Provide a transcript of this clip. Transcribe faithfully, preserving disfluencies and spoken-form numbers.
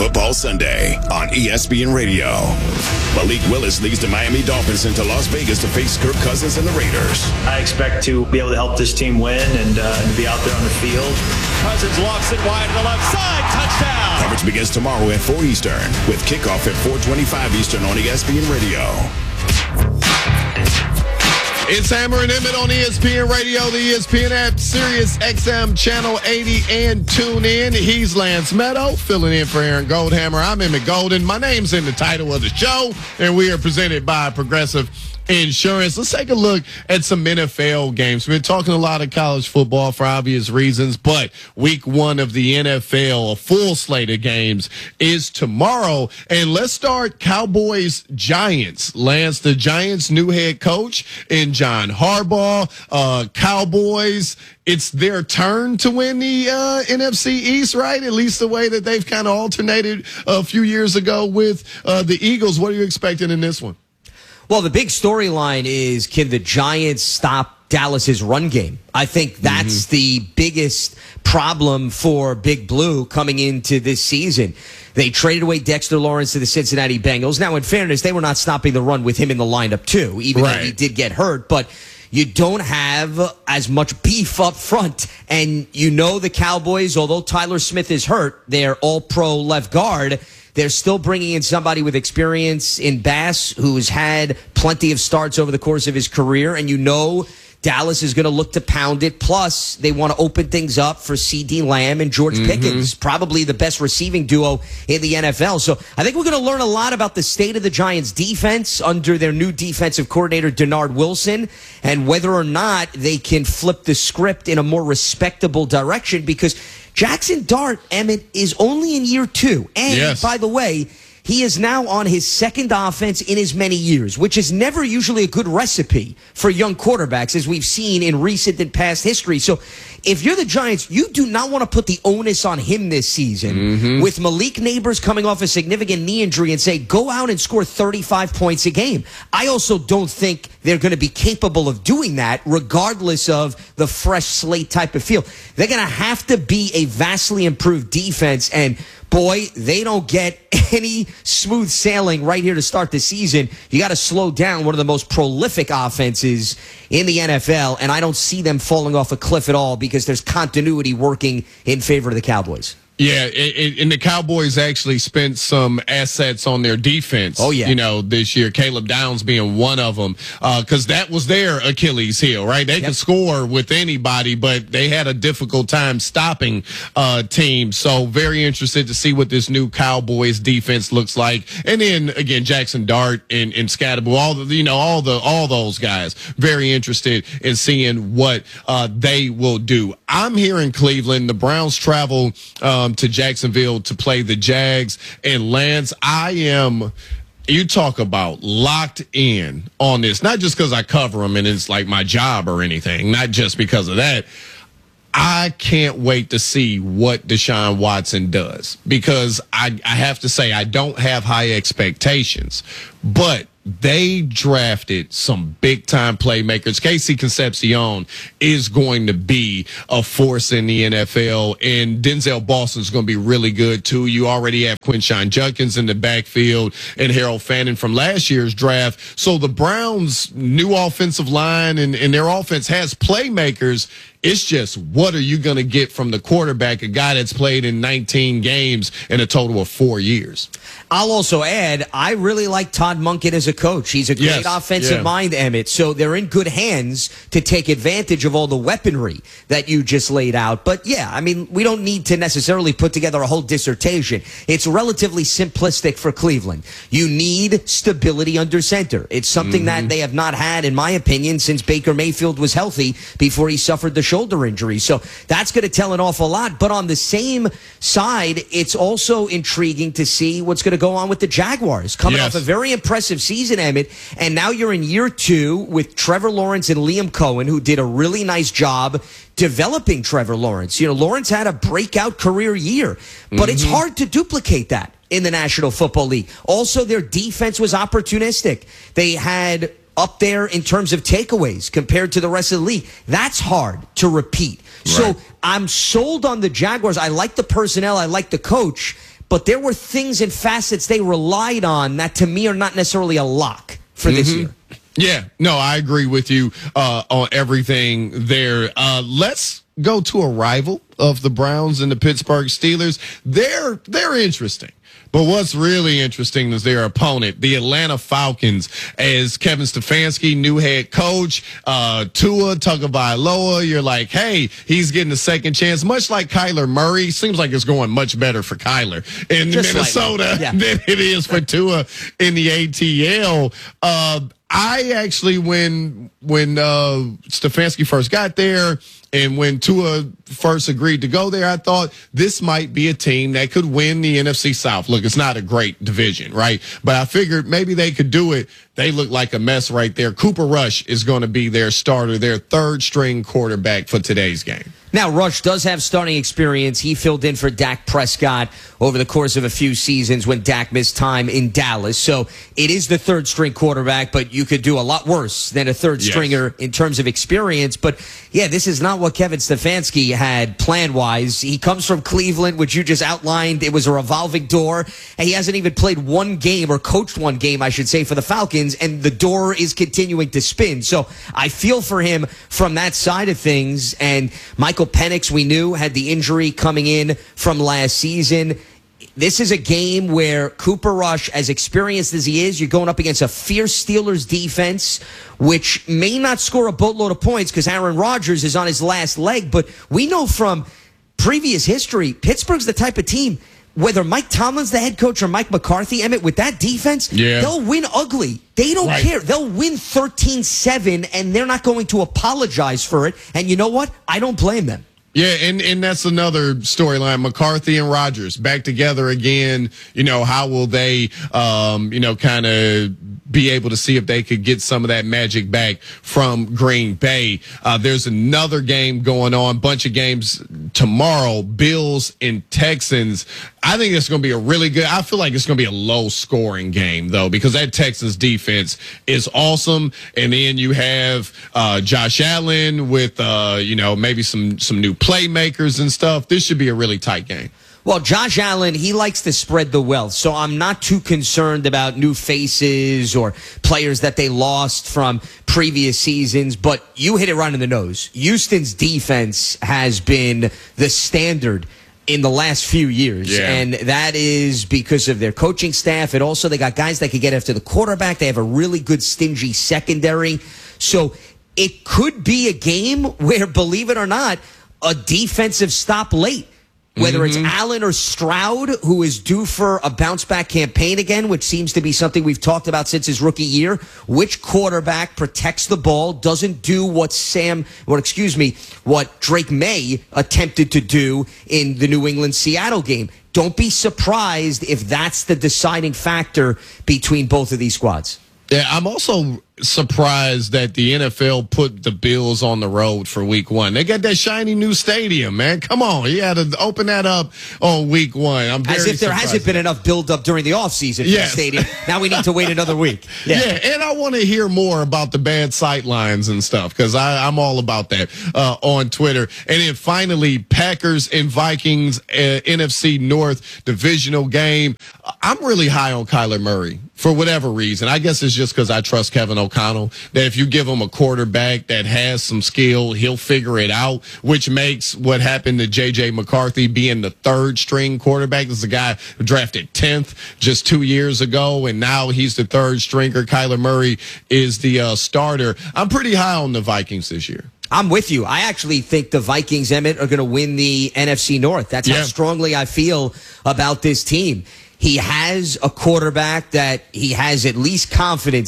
Football Sunday on E S P N Radio. Malik Willis leads the Miami Dolphins into Las Vegas to face Kirk Cousins and the Raiders. I expect to be able to help this team win and, uh, and be out there on the field. Cousins walks it wide to the left side. Touchdown. Coverage begins tomorrow at four Eastern with kickoff at four twenty-five Eastern on E S P N Radio. It's Hammer and Emmett on E S P N Radio, the E S P N app, Sirius X M Channel eighty, and tune in. He's Lance Meadow, filling in for Aaron Goldhammer. I'm Emmett Golden. My name's in the title of the show, and we are presented by Progressive Insurance. Let's take a look at some N F L games. We've been talking a lot of college football for obvious reasons, but week one of the N F L, a full slate of games, is tomorrow. And let's start Cowboys-Giants. Lance, the Giants' new head coach in John Harbaugh. Uh, Cowboys, it's their turn to win the uh, N F C East, right? At least the way that they've kind of alternated a few years ago with uh, the Eagles. What are you expecting in this one? Well, the big storyline is, can the Giants stop Dallas's run game? I think that's mm-hmm. the biggest problem for Big Blue coming into this season. They traded away Dexter Lawrence to the Cincinnati Bengals. Now, in fairness, they were not stopping the run with him in the lineup, too, even right. though he did get hurt. But you don't have as much beef up front. And you know the Cowboys, although Tyler Smith is hurt, they're all-pro left guard. They're still bringing in somebody with experience in Bass, who's had plenty of starts over the course of his career. And you know Dallas is going to look to pound it. Plus, they want to open things up for CeeDee Lamb and George mm-hmm. Pickens, probably the best receiving duo in the N F L. So I think we're going to learn a lot about the state of the Giants' defense under their new defensive coordinator, Denard Wilson, and whether or not they can flip the script in a more respectable direction, because Jackson Dart, Emmett, is only in year two. And, yes. by the way, he is now on his second offense in as many years, which is never usually a good recipe for young quarterbacks, as we've seen in recent and past history. So if you're the Giants, you do not want to put the onus on him this season mm-hmm. with Malik Neighbors coming off a significant knee injury and say, go out and score thirty-five points a game. I also don't think they're going to be capable of doing that, regardless of the fresh slate type of feel. They're going to have to be a vastly improved defense, and boy, they don't get any smooth sailing right here to start the season. You got to slow down one of the most prolific offenses in the N F L, and I don't see them falling off a cliff at all because there's continuity working in favor of the Cowboys. Yeah, it, it, and the Cowboys actually spent some assets on their defense. Oh, yeah. You know, this year, Caleb Downs being one of them, because uh, that was their Achilles heel, right? They yep. could score with anybody, but they had a difficult time stopping uh, teams. So very interested to see what this new Cowboys defense looks like. And then again, Jackson Dart and, and Scatterbo, all the, you know, all the all those guys. Very interested in seeing what uh, they will do. I'm here in Cleveland. The Browns travel Um, to Jacksonville to play the Jags. And Lance, I am, you talk about locked in on this, not just because I cover them and it's like my job or anything, not just because of that. I can't wait to see what Deshaun Watson does, because I, I have to say I don't have high expectations, but they drafted some big-time playmakers. Casey Concepcion is going to be a force in the N F L, and Denzel Boston's going to be really good, too. You already have Quinshon Judkins in the backfield and Harold Fannin from last year's draft. So the Browns' new offensive line and, and their offense has playmakers. It's just, what are you going to get from the quarterback, a guy that's played in nineteen games in a total of four years? I'll also add, I really like Todd Monken as a coach. He's a great yes, offensive yeah. mind, Emmett. So they're in good hands to take advantage of all the weaponry that you just laid out. But, yeah, I mean, we don't need to necessarily put together a whole dissertation. It's relatively simplistic for Cleveland. You need stability under center. It's something mm-hmm. that they have not had, in my opinion, since Baker Mayfield was healthy before he suffered the shoulder injury. So that's going to tell an awful lot. But on the same side, it's also intriguing to see what's going to go on with the Jaguars. Coming yes. off a very impressive season, Emmett, and now you're in year two with Trevor Lawrence and Liam Cohen, who did a really nice job developing Trevor Lawrence. You know, Lawrence had a breakout career year, but mm-hmm. it's hard to duplicate that in the National Football League. Also, their defense was opportunistic. They had up there in terms of takeaways compared to the rest of the league. That's hard to repeat. Right. So I'm sold on the Jaguars. I like the personnel. I like the coach. but there were things and facets they relied on that to me are not necessarily a lock for mm-hmm. this year. Yeah, no, I agree with you uh, on everything there. Uh, let's go to a rival of the Browns and the Pittsburgh Steelers. They're they're interesting. But what's really interesting is their opponent, the Atlanta Falcons, as Kevin Stefanski, new head coach, uh, Tua Tagovailoa. You're like, hey, he's getting a second chance, much like Kyler Murray. Seems like it's going much better for Kyler in Just Minnesota yeah. than it is for Tua in the A T L. Uh, I actually, when when uh, Stefanski first got there and when Tua first agreed to go there, I thought this might be a team that could win the N F C South. Look, it's not a great division, right? But I figured maybe they could do it. They look like a mess right there. Cooper Rush is going to be their starter, their third string quarterback for today's game. Now, Rush does have starting experience. He filled in for Dak Prescott over the course of a few seasons when Dak missed time in Dallas. So it is the third string quarterback, but you could do a lot worse than a third yes. stringer in terms of experience. But yeah, this is not what Kevin Stefanski had plan-wise. He comes from Cleveland, which you just outlined. It was a revolving door. And he hasn't even played one game or coached one game, I should say, for the Falcons. And the door is continuing to spin. So I feel for him from that side of things. And Michael Penix, we knew, had the injury coming in from last season. This is a game where Cooper Rush, as experienced as he is, you're going up against a fierce Steelers defense, which may not score a boatload of points because Aaron Rodgers is on his last leg. But we know from previous history, Pittsburgh's the type of team, whether Mike Tomlin's the head coach or Mike McCarthy, Emmett, with that defense, yeah. they'll win ugly. They don't right. care. They'll win thirteen seven, and they're not going to apologize for it. And you know what? I don't blame them. Yeah, and, and that's another storyline. McCarthy and Rodgers back together again. You know, how will they, um, you know, kind of be able to see if they could get some of that magic back from Green Bay? Uh, there's another game going on, bunch of games tomorrow, Bills and Texans. I think it's going to be a really good, I feel like it's going to be a low scoring game though, because that Texans defense is awesome. And then you have, uh, Josh Allen with, uh, you know, maybe some, some new playmakers and stuff. This should be a really tight game. Well, Josh Allen, he likes to spread the wealth, so I'm not too concerned about new faces or players that they lost from previous seasons, but you hit it right in the nose. Houston's defense has been the standard in the last few years, yeah. and that is because of their coaching staff, and also they got guys that could get after the quarterback. They have a really good stingy secondary, so it could be a game where, believe it or not, a defensive stop late. Whether mm-hmm. it's Allen or Stroud, who is due for a bounce-back campaign again, which seems to be something we've talked about since his rookie year. Which quarterback protects the ball, doesn't do what Sam, or excuse me, what Drake May attempted to do in the New England-Seattle game. Don't be surprised if that's the deciding factor between both of these squads. Yeah, I'm also surprised that the N F L put the Bills on the road for week one. They got that shiny new stadium, man. Come on. You had to open that up on week one. I'm very As if there surprised. hasn't been enough build-up during the offseason for yes. the stadium. Now we need to wait another week. Yeah, yeah, and I want to hear more about the bad sight lines and stuff because I'm all about that uh, on Twitter. And then finally, Packers and Vikings, uh, N F C North divisional game. I'm really high on Kyler Murray for whatever reason. I guess it's just because I trust Kevin O'Connell, that if you give him a quarterback that has some skill, he'll figure it out, which makes what happened to J J McCarthy being the third string quarterback. This is a guy who drafted tenth just two years ago, and now he's the third stringer. Kyler Murray is the uh, starter. I'm pretty high on the Vikings this year. I'm with you. I actually think the Vikings, Emmett, are going to win the N F C North. That's yeah. how strongly I feel about this team. He has a quarterback that he has at least confidence